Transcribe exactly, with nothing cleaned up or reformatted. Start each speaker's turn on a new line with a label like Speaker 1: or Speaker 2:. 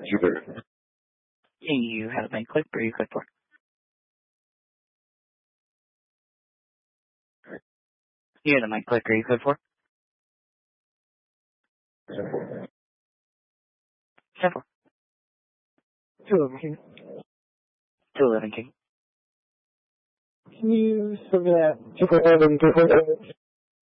Speaker 1: Jupiter.
Speaker 2: You had a bank click, or you click for? You had a bank click, or you click for? Simple.
Speaker 3: two eleven King.
Speaker 2: two eleven King.
Speaker 3: Can you serve that two four seven, two four seven?